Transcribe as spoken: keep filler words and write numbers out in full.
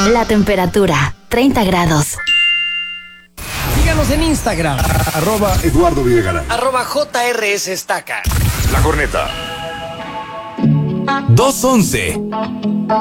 La temperatura, treinta grados. Síganos en Instagram. Arroba Eduardo Videgaray. Arroba J R S Estaca. La Corneta. dos once.